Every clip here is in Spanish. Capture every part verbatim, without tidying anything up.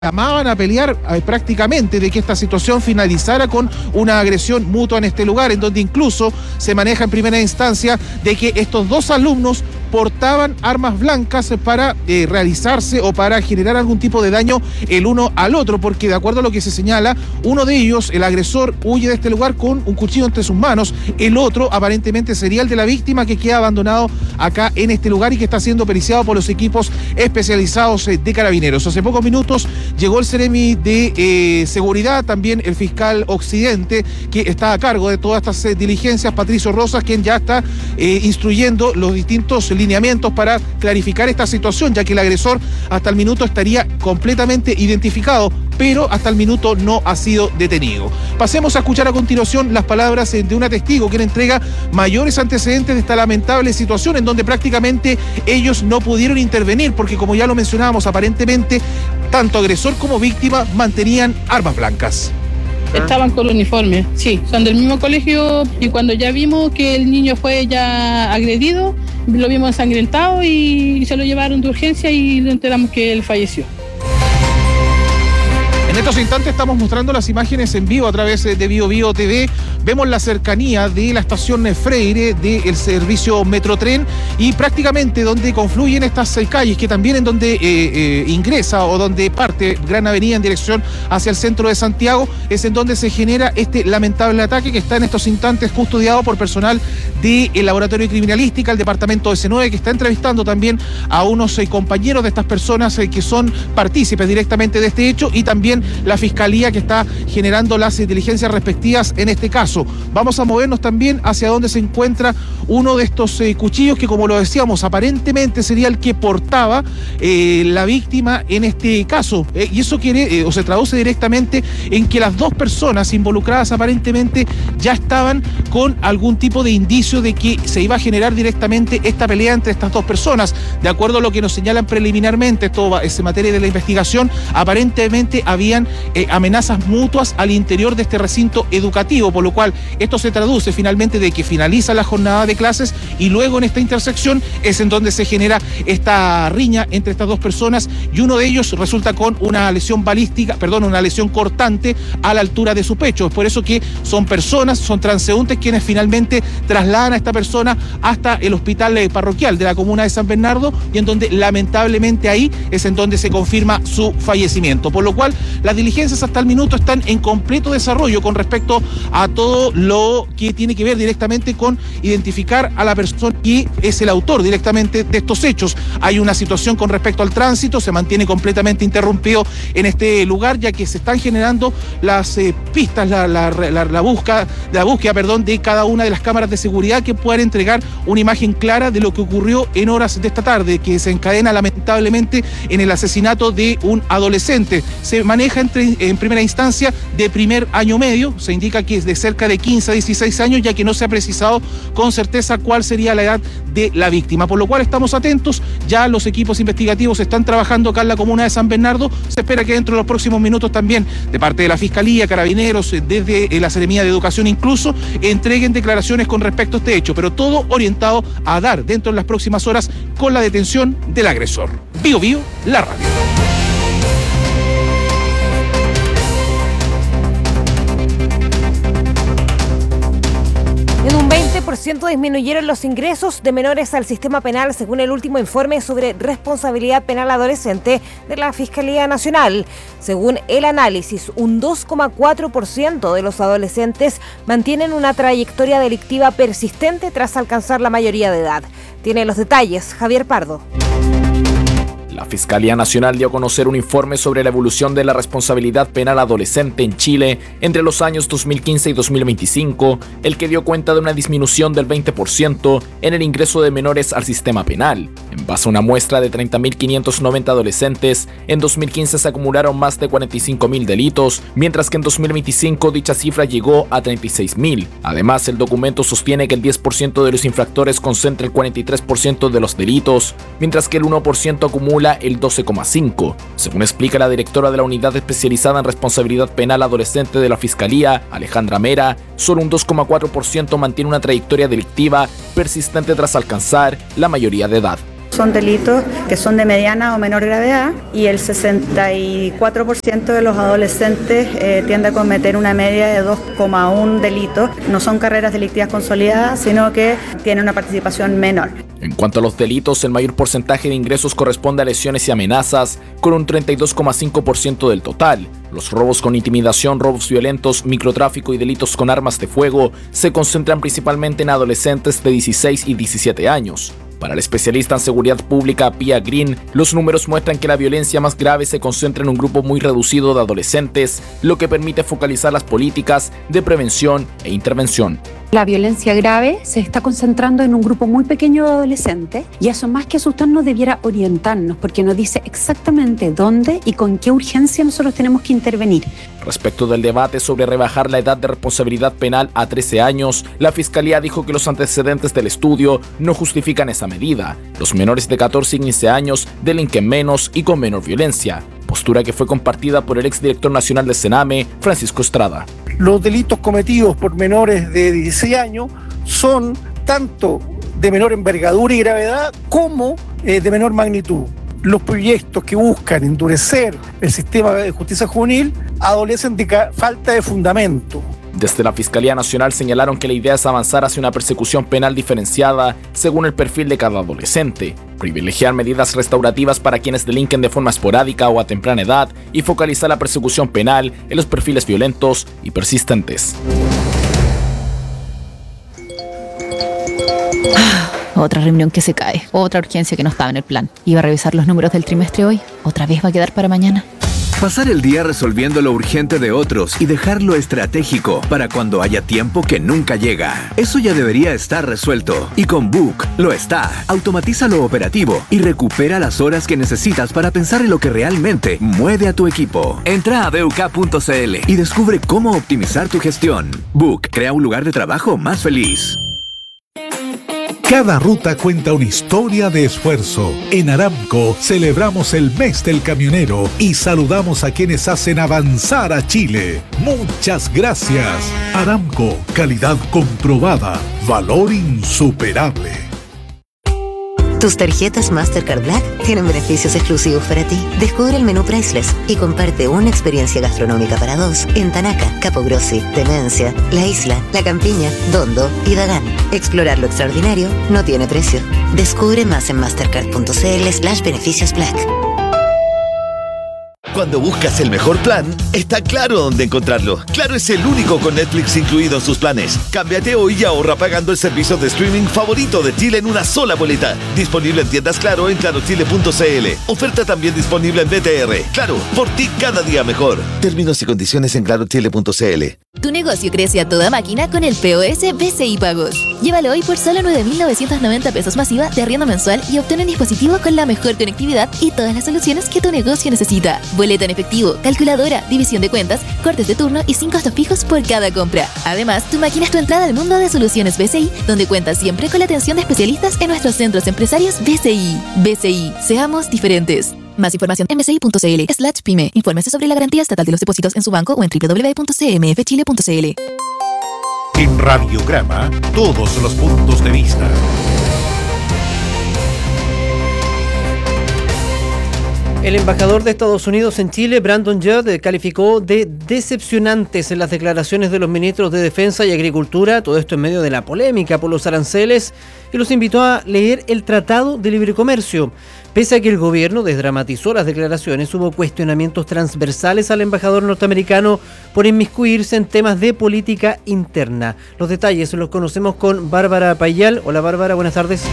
llamaban a pelear eh, prácticamente de que esta situación finalizara con una agresión mutua en este lugar, en donde incluso se maneja en primera instancia de que estos dos alumnos portaban armas blancas para eh, realizarse o para generar algún tipo de daño el uno al otro, porque de acuerdo a lo que se señala, uno de ellos, el agresor, huye de este lugar con un cuchillo entre sus manos, el otro aparentemente sería el de la víctima que queda abandonado acá en este lugar y que está siendo periciado por los equipos especializados eh, de Carabineros. Hace pocos minutos llegó el Seremi de eh, Seguridad, también el fiscal Occidente, que está a cargo de todas estas eh, diligencias, Patricio Rosas, quien ya está eh, instruyendo los distintos lineamientos para clarificar esta situación, ya que el agresor hasta el minuto estaría completamente identificado, pero hasta el minuto no ha sido detenido. Pasemos a escuchar a continuación las palabras de una testigo quien entrega mayores antecedentes de esta lamentable situación en donde prácticamente ellos no pudieron intervenir porque, como ya lo mencionábamos, aparentemente tanto agresor como víctima mantenían armas blancas. Estaban con uniforme, sí, son del mismo colegio, y cuando ya vimos que el niño fue ya agredido, lo vimos ensangrentado y se lo llevaron de urgencia y nos enteramos que él falleció. En estos instantes estamos mostrando las imágenes en vivo a través de Bio Bio T V. Vemos la cercanía de la estación Freire del servicio Metrotren y prácticamente donde confluyen estas calles, que también en donde eh, eh, ingresa o donde parte Gran Avenida en dirección hacia el centro de Santiago, es en donde se genera este lamentable ataque que está en estos instantes custodiado por personal del Laboratorio de Criminalística, el departamento de C nueve, que está entrevistando también a unos eh, compañeros de estas personas eh, que son partícipes directamente de este hecho, y también la Fiscalía que está generando las diligencias respectivas en este caso. Vamos a movernos también hacia donde se encuentra uno de estos eh, cuchillos que, como lo decíamos, aparentemente sería el que portaba eh, la víctima en este caso. Eh, y eso quiere eh, o se traduce directamente en que las dos personas involucradas aparentemente ya estaban con algún tipo de indicio de que se iba a generar directamente esta pelea entre estas dos personas. De acuerdo a lo que nos señalan preliminarmente, esto es en materia de la investigación, aparentemente habían eh, amenazas mutuas al interior de este recinto educativo, por lo cual esto se traduce finalmente de que finaliza la jornada de clases y luego en esta intersección es en donde se genera esta riña entre estas dos personas, y uno de ellos resulta con una lesión balística, perdón, una lesión cortante a la altura de su pecho. Es por eso que son personas, son transeúntes quienes finalmente trasladan a esta persona hasta el hospital parroquial de la comuna de San Bernardo, y en donde lamentablemente ahí es en donde se confirma su fallecimiento, por lo cual las diligencias hasta el minuto están en completo desarrollo con respecto a todo lo que tiene que ver directamente con identificar a la persona que es el autor directamente de estos hechos. Hay una situación con respecto al tránsito, se mantiene completamente interrumpido en este lugar, ya que se están generando las eh, pistas, la, la, la, la, busca, la búsqueda perdón, de cada una de las cámaras de seguridad que puedan entregar una imagen clara de lo que ocurrió en horas de esta tarde, que se encadena lamentablemente en el asesinato de un adolescente. Se maneja entre, en primera instancia de primer año medio, se indica que es de cerca de quince a dieciséis años, ya que no se ha precisado con certeza cuál sería la edad de la víctima, por lo cual estamos atentos. Ya los equipos investigativos están trabajando acá en la comuna de San Bernardo. Se espera que dentro de los próximos minutos también de parte de la Fiscalía, Carabineros, desde la Seremía de Educación incluso, entreguen declaraciones con respecto a este hecho, pero todo orientado a dar dentro de las próximas horas con la detención del agresor. Bio Bio, la radio. En un veinte por ciento disminuyeron los ingresos de menores al sistema penal, según el último informe sobre responsabilidad penal adolescente de la Fiscalía Nacional. Según el análisis, un dos coma cuatro por ciento de los adolescentes mantienen una trayectoria delictiva persistente tras alcanzar la mayoría de edad. Tiene los detalles Javier Pardo. La Fiscalía Nacional dio a conocer un informe sobre la evolución de la responsabilidad penal adolescente en Chile entre los años dos mil quince y dos mil veinticinco, el que dio cuenta de una disminución del veinte por ciento en el ingreso de menores al sistema penal. En base a una muestra de treinta mil quinientos noventa adolescentes, en dos mil quince se acumularon más de cuarenta y cinco mil delitos, mientras que en dos mil veinticinco dicha cifra llegó a treinta y seis mil. Además, el documento sostiene que el diez por ciento de los infractores concentra el cuarenta y tres por ciento de los delitos, mientras que el uno por ciento acumula el doce coma cinco por ciento. Según explica la directora de la Unidad Especializada en Responsabilidad Penal Adolescente de la Fiscalía, Alejandra Mera, solo un dos coma cuatro por ciento mantiene una trayectoria delictiva persistente tras alcanzar la mayoría de edad. son delitos que son de mediana o menor gravedad, y el sesenta y cuatro por ciento de los adolescentes eh, tiende a cometer una media de dos coma uno delitos. No son carreras delictivas consolidadas, sino que tienen una participación menor. En cuanto a los delitos, el mayor porcentaje de ingresos corresponde a lesiones y amenazas, con un treinta y dos coma cinco por ciento del total. Los robos con intimidación, robos violentos, microtráfico y delitos con armas de fuego se concentran principalmente en adolescentes de dieciséis y diecisiete años. Para el especialista en seguridad pública Pia Green, los números muestran que la violencia más grave se concentra en un grupo muy reducido de adolescentes, lo que permite focalizar las políticas de prevención e intervención. La violencia grave se está concentrando en un grupo muy pequeño de adolescentes, y eso, más que asustarnos, debiera orientarnos, porque nos dice exactamente dónde y con qué urgencia nosotros tenemos que intervenir. Respecto del debate sobre rebajar la edad de responsabilidad penal a trece años, la Fiscalía dijo que los antecedentes del estudio no justifican esa medida. Los menores de catorce y quince años delinquen menos y con menor violencia, postura que fue compartida por el exdirector nacional del Sename, Francisco Estrada. Los delitos cometidos por menores de dieciséis años son tanto de menor envergadura y gravedad como eh, de menor magnitud. Los proyectos que buscan endurecer el sistema de justicia juvenil adolecen de falta de fundamento. Desde la Fiscalía Nacional señalaron que la idea es avanzar hacia una persecución penal diferenciada según el perfil de cada adolescente, privilegiar medidas restaurativas para quienes delinquen de forma esporádica o a temprana edad y focalizar la persecución penal en los perfiles violentos y persistentes. Otra reunión que se cae, otra urgencia que no estaba en el plan. Iba a revisar los números del trimestre hoy, otra vez va a quedar para mañana. Pasar el día resolviendo lo urgente de otros y dejar lo estratégico para cuando haya tiempo que nunca llega. Eso ya debería estar resuelto. Y con Book lo está. Automatiza lo operativo y recupera las horas que necesitas para pensar en lo que realmente mueve a tu equipo. Entra a beuk punto c l y descubre cómo optimizar tu gestión. Book crea un lugar de trabajo más feliz. Cada ruta cuenta una historia de esfuerzo. En Aramco celebramos el mes del camionero y saludamos a quienes hacen avanzar a Chile. Muchas gracias. Aramco, calidad comprobada, valor insuperable. Tus tarjetas Mastercard Black tienen beneficios exclusivos para ti. Descubre el menú Priceless y comparte una experiencia gastronómica para dos en Tanaca, Capogrossi, Temencia, La Isla, La Campiña, Dondo y Dagán. Explorar lo extraordinario no tiene precio. Descubre más en mastercard punto c l slash beneficios black. Cuando buscas el mejor plan, está Claro dónde encontrarlo. Claro es el único con Netflix incluido en sus planes. Cámbiate hoy y ahorra pagando el servicio de streaming favorito de Chile en una sola boleta. Disponible en tiendas Claro en claro chile punto c l. Oferta también disponible en B T R. Claro, por ti cada día mejor. Términos y condiciones en claro chile punto c l. Tu negocio crece a toda máquina con el P O S B C I Pagos. Llévalo hoy por solo nueve mil novecientos noventa pesos masiva de arriendo mensual y obtén un dispositivo con la mejor conectividad y todas las soluciones que tu negocio necesita. Boleta en efectivo, calculadora, división de cuentas, cortes de turno y sin costos fijos por cada compra. Además, tu máquina es tu entrada al mundo de soluciones B C I, donde cuentas siempre con la atención de especialistas en nuestros centros empresarios B C I. B C I, seamos diferentes. Más información en bci punto c l slash pyme. Infórmese sobre la garantía estatal de los depósitos en su banco o en doble u doble u doble u punto c m f chile punto c l. En Radiograma, todos los puntos de vista. El embajador de Estados Unidos en Chile, Brandon Judd, calificó de decepcionantes en las declaraciones de los ministros de Defensa y Agricultura, todo esto en medio de la polémica por los aranceles, y los invitó a leer el Tratado de Libre Comercio. Pese a que el gobierno desdramatizó las declaraciones, hubo cuestionamientos transversales al embajador norteamericano por inmiscuirse en temas de política interna. Los detalles los conocemos con Bárbara Payal. Hola Bárbara, buenas tardes.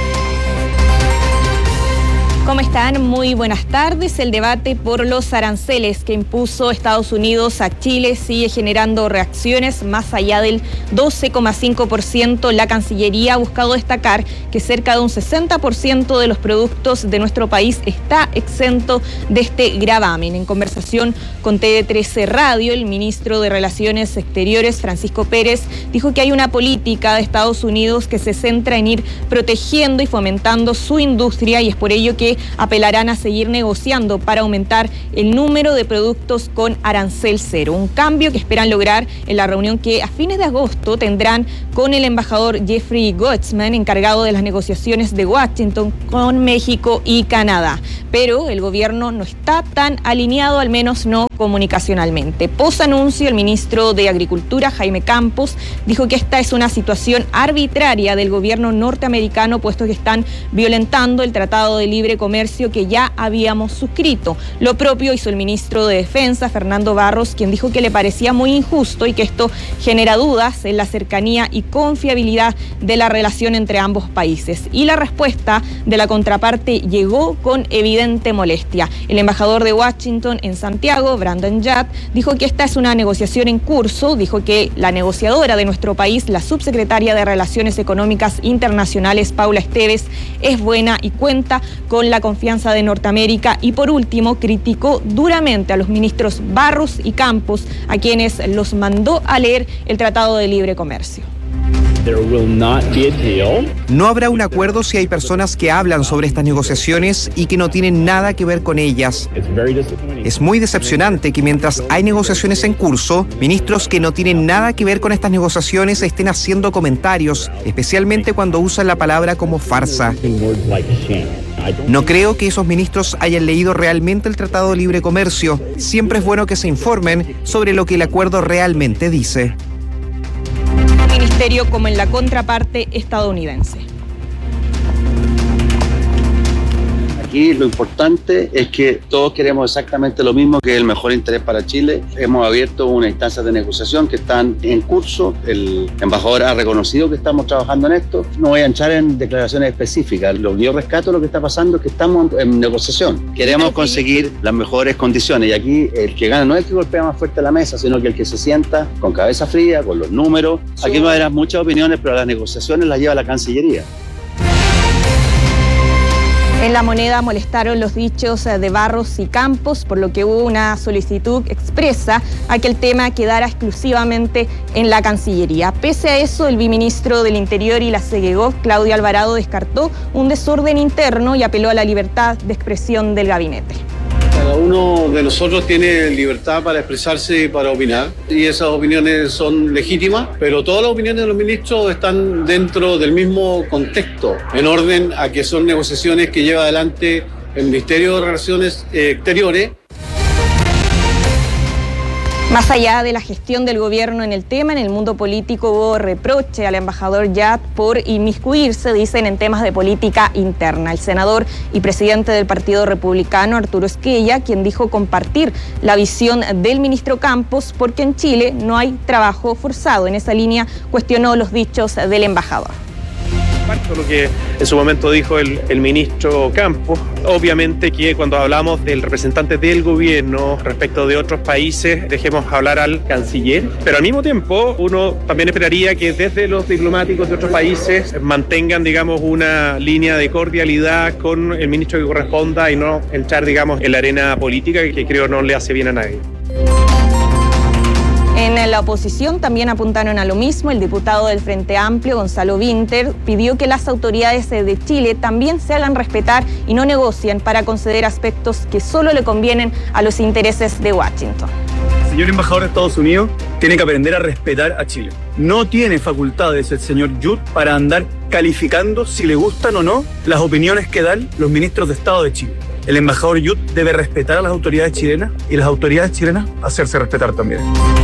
¿Cómo están? Muy buenas tardes. El debate por los aranceles que impuso Estados Unidos a Chile sigue generando reacciones más allá del doce coma cinco por ciento. La Cancillería ha buscado destacar que cerca de un sesenta por ciento de los productos de nuestro país está exento de este gravamen. En conversación con T V trece Radio, el ministro de Relaciones Exteriores, Francisco Pérez, dijo que hay una política de Estados Unidos que se centra en ir protegiendo y fomentando su industria y es por ello que apelarán a seguir negociando para aumentar el número de productos con arancel cero, un cambio que esperan lograr en la reunión que a fines de agosto tendrán con el embajador Jeffrey Gottsman, encargado de las negociaciones de Washington con México y Canadá. Pero el gobierno no está tan alineado, al menos no comunicacionalmente. Pos anuncio, el ministro de Agricultura, Jaime Campos, dijo que esta es una situación arbitraria del gobierno norteamericano, puesto que están violentando el Tratado de Libre Comercio que ya habíamos suscrito. Lo propio hizo el ministro de Defensa, Fernando Barros, quien dijo que le parecía muy injusto y que esto genera dudas en la cercanía y confiabilidad de la relación entre ambos países. Y la respuesta de la contraparte llegó con evidente molestia. El embajador de Washington en Santiago, Brandon Judd, dijo que esta es una negociación en curso, dijo que la negociadora de nuestro país, la subsecretaria de Relaciones Económicas Internacionales, Paula Esteves, es buena y cuenta con la confianza de Norteamérica. Y por último, criticó duramente a los ministros Barros y Campos, a quienes los mandó a leer el Tratado de Libre Comercio. No habrá un acuerdo si hay personas que hablan sobre estas negociaciones y que no tienen nada que ver con ellas. Es muy decepcionante que mientras hay negociaciones en curso, ministros que no tienen nada que ver con estas negociaciones estén haciendo comentarios, especialmente cuando usan la palabra como farsa. No creo que esos ministros hayan leído realmente el Tratado de Libre Comercio. Siempre es bueno que se informen sobre lo que el acuerdo realmente dice. Ministerio como en la contraparte estadounidense. Aquí lo importante es que todos queremos exactamente lo mismo, que es el mejor interés para Chile. Hemos abierto una instancia de negociación que están en curso. El embajador ha reconocido que estamos trabajando en esto. No voy a entrar en declaraciones específicas. Lo que yo rescato, lo que está pasando es que estamos en negociación. Queremos conseguir las mejores condiciones y aquí el que gana no es el que golpea más fuerte la mesa, sino que el que se sienta con cabeza fría, con los números. Aquí no habrá muchas opiniones, pero las negociaciones las lleva la Cancillería. En La Moneda molestaron los dichos de Barros y Campos, por lo que hubo una solicitud expresa a que el tema quedara exclusivamente en la Cancillería. Pese a eso, el viceministro del Interior y la Segegov, Claudio Alvarado, descartó un desorden interno y apeló a la libertad de expresión del gabinete. Cada uno de nosotros tiene libertad para expresarse y para opinar, y esas opiniones son legítimas, pero todas las opiniones de los ministros están dentro del mismo contexto, en orden a que son negociaciones que lleva adelante el Ministerio de Relaciones Exteriores. Más allá de la gestión del gobierno en el tema, en el mundo político hubo reproche al embajador Yat por inmiscuirse, dicen, en temas de política interna. El senador y presidente del Partido Republicano, Arturo Esquella, quien dijo compartir la visión del ministro Campos porque en Chile no hay trabajo forzado. En esa línea cuestionó los dichos del embajador. Lo que en su momento dijo el, el ministro Campos, obviamente que cuando hablamos del representante del gobierno respecto de otros países, dejemos hablar al canciller, pero al mismo tiempo uno también esperaría que desde los diplomáticos de otros países mantengan, digamos, una línea de cordialidad con el ministro que corresponda y no entrar, digamos, en la arena política, que creo no le hace bien a nadie. En la oposición también apuntaron a lo mismo. El diputado del Frente Amplio, Gonzalo Vinter, pidió que las autoridades de Chile también se hagan respetar y no negocien para conceder aspectos que solo le convienen a los intereses de Washington. El señor embajador de Estados Unidos tiene que aprender a respetar a Chile. No tiene facultades el señor Yut para andar calificando si le gustan o no las opiniones que dan los ministros de Estado de Chile. El embajador Yut debe respetar a las autoridades chilenas y las autoridades chilenas hacerse respetar también.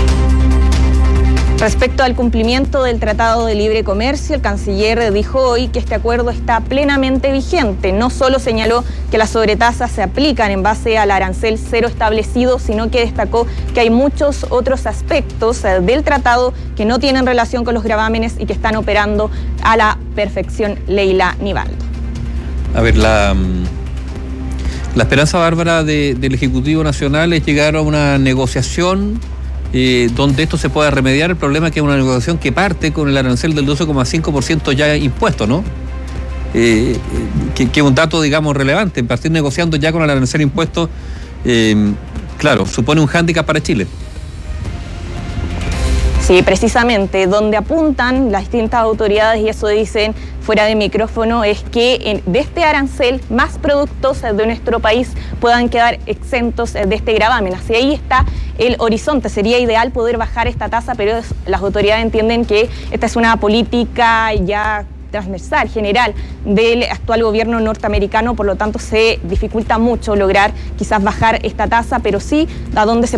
Respecto al cumplimiento del Tratado de Libre Comercio, el canciller dijo hoy que este acuerdo está plenamente vigente. No solo señaló que las sobretasas se aplican en base al arancel cero establecido, sino que destacó que hay muchos otros aspectos del tratado que no tienen relación con los gravámenes y que están operando a la perfección. Leila Nivaldo. A ver, la, la esperanza, Bárbara, de, del Ejecutivo Nacional es llegar a una negociación Eh, donde esto se pueda remediar. El problema es que es una negociación que parte con el arancel del doce coma cinco por ciento ya impuesto, ¿no? Eh, que, que es un dato, digamos, relevante. Partir negociando ya con el arancel impuesto, eh, claro, supone un hándicap para Chile. Sí, precisamente, donde apuntan las distintas autoridades, y eso dicen fuera de micrófono, es que en, de este arancel más productos de nuestro país puedan quedar exentos de este gravamen. Así ahí está el horizonte. Sería ideal poder bajar esta tasa, pero las autoridades entienden que esta es una política ya transversal, general, del actual gobierno norteamericano, por lo tanto se dificulta mucho lograr quizás bajar esta tasa, pero sí a dónde se